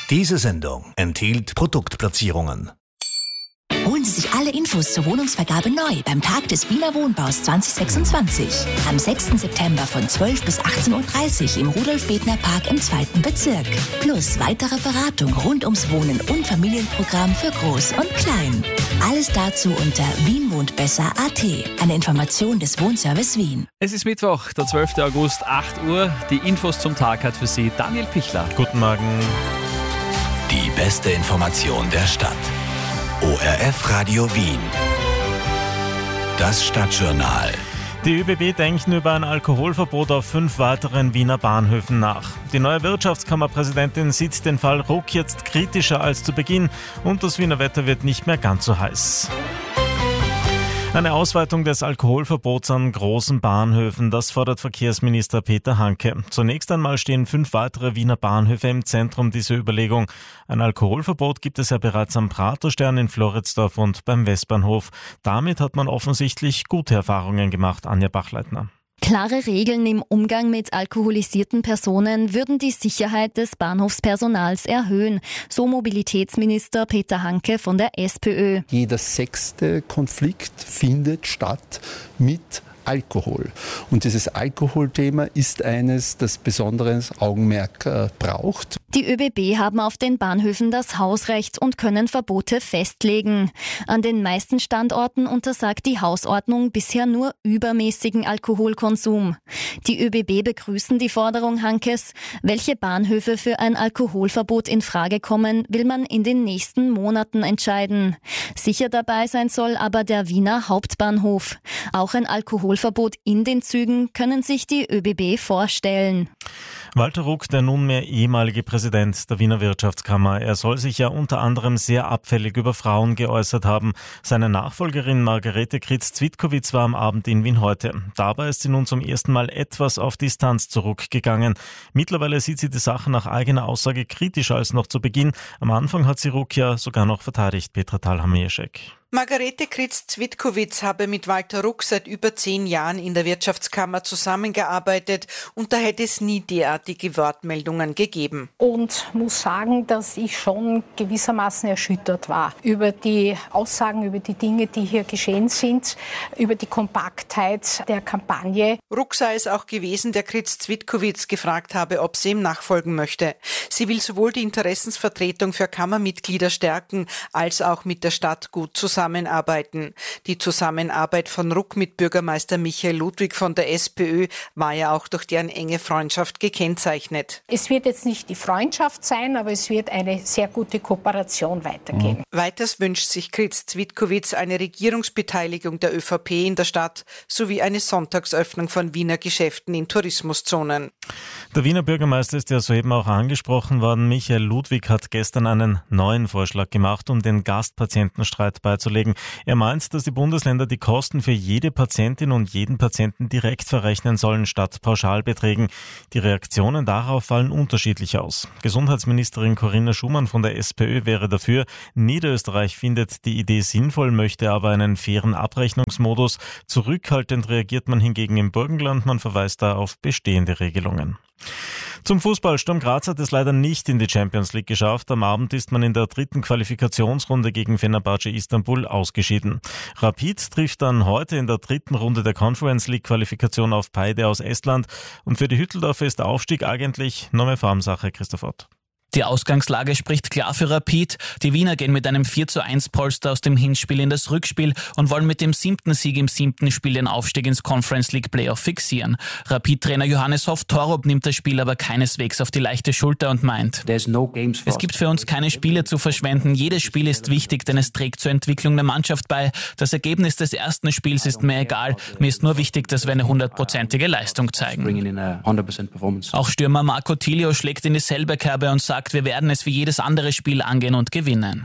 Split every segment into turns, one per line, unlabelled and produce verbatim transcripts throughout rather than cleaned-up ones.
Diese Sendung enthielt Produktplatzierungen.
Holen Sie sich alle Infos zur Wohnungsvergabe neu beim Tag des Wiener Wohnbaus zwanzig sechsundzwanzig. Am sechsten September von zwölf bis achtzehn Uhr dreißig im Rudolf-Bethner-Park im zweiten Bezirk. Plus weitere Beratung rund ums Wohnen und Familienprogramm für Groß und Klein. Alles dazu unter wien wohnt besser punkt a t. Eine Information des Wohnservice Wien.
Es ist Mittwoch, der zwölften August, acht Uhr. Die Infos zum Tag hat für Sie Daniel Pichler.
Guten Morgen.
Die beste Information der Stadt. O R F Radio Wien. Das Stadtjournal.
Die ÖBB denken über ein Alkoholverbot auf fünf weiteren Wiener Bahnhöfen nach. Die neue Wirtschaftskammerpräsidentin sieht den Fall Ruck jetzt kritischer als zu Beginn und das Wiener Wetter wird nicht mehr ganz so heiß. Eine Ausweitung des Alkoholverbots an großen Bahnhöfen, das fordert Verkehrsminister Peter Hanke. Zunächst einmal stehen fünf weitere Wiener Bahnhöfe im Zentrum dieser Überlegung. Ein Alkoholverbot gibt es ja bereits am Praterstern in Floridsdorf und beim Westbahnhof. Damit hat man offensichtlich gute Erfahrungen gemacht, Anja Bachleitner.
Klare Regeln im Umgang mit alkoholisierten Personen würden die Sicherheit des Bahnhofspersonals erhöhen, so Mobilitätsminister Peter Hanke von der SPÖ.
Jeder sechste Konflikt findet statt mit Alkohol. Und dieses Alkoholthema ist eines, das besonderes Augenmerk äh, braucht.
Die ÖBB haben auf den Bahnhöfen das Hausrecht und können Verbote festlegen. An den meisten Standorten untersagt die Hausordnung bisher nur übermäßigen Alkoholkonsum. Die ÖBB begrüßen die Forderung Hankes. Welche Bahnhöfe für ein Alkoholverbot in Frage kommen, will man in den nächsten Monaten entscheiden. Sicher dabei sein soll aber der Wiener Hauptbahnhof. Auch ein Alkoholverbot in den Zügen können sich die ÖBB vorstellen.
Walter Ruck, der nunmehr ehemalige Präsident der Wiener Wirtschaftskammer. Er soll sich ja unter anderem sehr abfällig über Frauen geäußert haben. Seine Nachfolgerin Margarete Kritz-Zwitkowitz war am Abend in Wien heute. Dabei ist sie nun zum ersten Mal etwas auf Distanz zurückgegangen. Mittlerweile sieht sie die Sache nach eigener Aussage kritischer als noch zu Beginn. Am Anfang hat sie Ruck ja sogar noch verteidigt, Petra Thalhamierschek.
Margarete Kritz-Zwitkowitz habe mit Walter Ruck seit über zehn Jahren in der Wirtschaftskammer zusammengearbeitet und da hätte es nie derartige Wortmeldungen gegeben.
Und muss sagen, dass ich schon gewissermaßen erschüttert war über die Aussagen, über die Dinge, die hier geschehen sind, über die Kompaktheit der Kampagne.
Ruck sei es auch gewesen, der Kritz-Zwitkowitz gefragt habe, ob sie ihm nachfolgen möchte. Sie will sowohl die Interessensvertretung für Kammermitglieder stärken, als auch mit der Stadt gut zusammenarbeiten. Zusammenarbeiten. Die Zusammenarbeit von Ruck mit Bürgermeister Michael Ludwig von der SPÖ war ja auch durch deren enge Freundschaft gekennzeichnet.
Es wird jetzt nicht die Freundschaft sein, aber es wird eine sehr gute Kooperation weitergehen.
Mhm. Weiters wünscht sich Kritz-Zwitkowitz eine Regierungsbeteiligung der ÖVP in der Stadt sowie eine Sonntagsöffnung von Wiener Geschäften in Tourismuszonen.
Der Wiener Bürgermeister ist ja soeben auch angesprochen worden. Michael Ludwig hat gestern einen neuen Vorschlag gemacht, um den Gastpatientenstreit beizulegen. Er meint, dass die Bundesländer die Kosten für jede Patientin und jeden Patienten direkt verrechnen sollen, statt Pauschalbeträgen. Die Reaktionen darauf fallen unterschiedlich aus. Gesundheitsministerin Corinna Schumann von der SPÖ wäre dafür. Niederösterreich findet die Idee sinnvoll, möchte aber einen fairen Abrechnungsmodus. Zurückhaltend reagiert man hingegen im Burgenland. Man verweist da auf bestehende Regelungen. Zum Fußball. Sturm Graz hat es leider nicht in die Champions League geschafft. Am Abend ist man in der dritten Qualifikationsrunde gegen Fenerbahce Istanbul ausgeschieden. Rapid trifft dann heute in der dritten Runde der Conference League Qualifikation auf Paide aus Estland. Und für die Hütteldorfer ist der Aufstieg eigentlich nur mehr Formsache, Christoph Ott.
Die Ausgangslage spricht klar für Rapid. Die Wiener gehen mit einem vier zu eins Polster aus dem Hinspiel in das Rückspiel und wollen mit dem siebten Sieg im siebten Spiel den Aufstieg ins Conference League Playoff fixieren. Rapid-Trainer Johannes Hoff-Torup nimmt das Spiel aber keineswegs auf die leichte Schulter und meint: Es gibt für uns keine Spiele zu verschwenden. Jedes Spiel ist wichtig, denn es trägt zur Entwicklung der Mannschaft bei. Das Ergebnis des ersten Spiels ist mir egal. Mir ist nur wichtig, dass wir eine hundertprozentige Leistung zeigen. Auch Stürmer Marco Tilio schlägt in dieselbe Kerbe und sagt, wir werden es wie jedes andere Spiel angehen und gewinnen.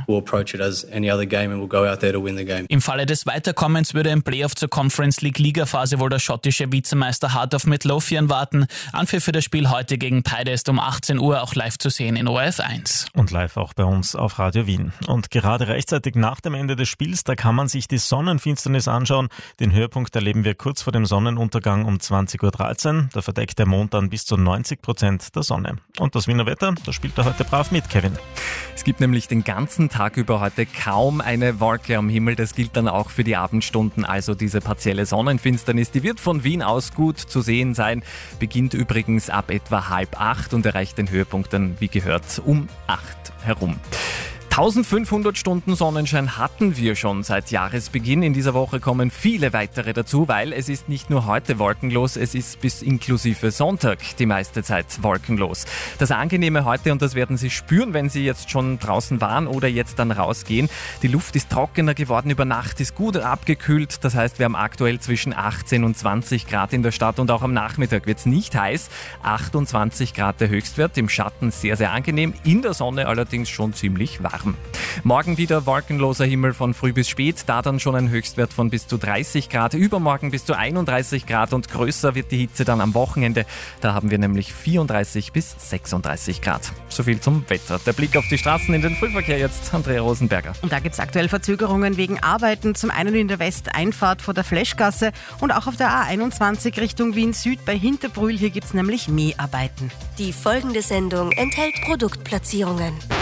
Im Falle des Weiterkommens würde im Playoff zur Conference League Ligaphase wohl der schottische Vizemeister Heart of Midlothian warten. Anpfiff für das Spiel heute gegen Paide ist um achtzehn Uhr auch live zu sehen in O R F eins.
Und live auch bei uns auf Radio Wien. Und gerade rechtzeitig nach dem Ende des Spiels, da kann man sich die Sonnenfinsternis anschauen. Den Höhepunkt erleben wir kurz vor dem Sonnenuntergang um zwanzig Uhr dreizehn. Da verdeckt der Mond dann bis zu neunzig Prozent der Sonne. Und das Wiener Wetter, das spielt da heute brav mit, Kevin.
Es gibt nämlich den ganzen Tag über heute kaum eine Wolke am Himmel. Das gilt dann auch für die Abendstunden. Also diese partielle Sonnenfinsternis, die wird von Wien aus gut zu sehen sein. Beginnt übrigens ab etwa halb acht und erreicht den Höhepunkt dann, wie gehört, um acht herum. eintausendfünfhundert Stunden Sonnenschein hatten wir schon seit Jahresbeginn. In dieser Woche kommen viele weitere dazu, weil es ist nicht nur heute wolkenlos, es ist bis inklusive Sonntag die meiste Zeit wolkenlos. Das Angenehme heute, und das werden Sie spüren, wenn Sie jetzt schon draußen waren oder jetzt dann rausgehen, die Luft ist trockener geworden, über Nacht ist gut abgekühlt. Das heißt, wir haben aktuell zwischen achtzehn und zwanzig Grad in der Stadt und auch am Nachmittag wird es nicht heiß. achtundzwanzig Grad der Höchstwert, im Schatten sehr, sehr angenehm, in der Sonne allerdings schon ziemlich warm. Morgen wieder wolkenloser Himmel von früh bis spät, da dann schon ein Höchstwert von bis zu dreißig Grad, übermorgen bis zu einunddreißig Grad und größer wird die Hitze dann am Wochenende. Da haben wir nämlich vierunddreißig bis sechsunddreißig Grad. Soviel zum Wetter. Der Blick auf die Straßen in den Frühverkehr jetzt, Andrea Rosenberger.
Und da gibt es aktuell Verzögerungen wegen Arbeiten, zum einen in der Westeinfahrt vor der Fleschgasse und auch auf der A einundzwanzig Richtung Wien Süd bei Hinterbrühl. Hier gibt es nämlich Mäharbeiten.
Die folgende Sendung enthält Produktplatzierungen.